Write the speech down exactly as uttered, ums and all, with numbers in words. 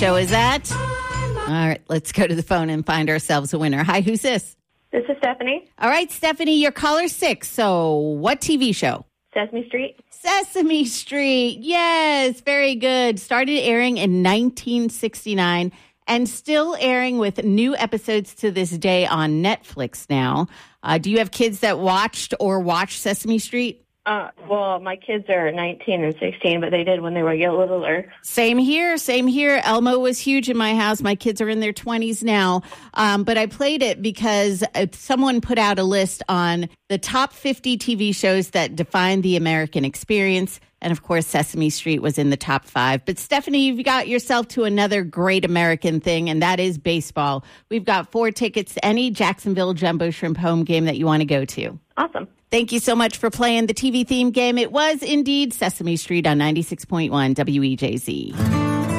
show is that? All right, let's go to the phone and find ourselves a winner. Hi, who's this? This is Stephanie. All right, Stephanie, you're caller six. So what T V show? Sesame Street. Sesame Street. Yes, very good. Started airing in nineteen sixty-nine and still airing with new episodes to this day on Netflix now. Uh, do you have kids that watched or watch Sesame Street? Uh, well, my kids are nineteen and sixteen, but they did when they were a little littler. Same here. Same here. Elmo was huge in my house. My kids are in their twenties now. Um, but I played it because someone put out a list on the top fifty T V shows that define the American experience. And of course, Sesame Street was in the top five. But Stephanie, you've got yourself to another great American thing, and that is baseball. We've got four tickets to any Jacksonville Jumbo Shrimp home game that you want to go to. Awesome. Thank you so much for playing the T V theme game. It was indeed Sesame Street on ninety-six point one W E J Z.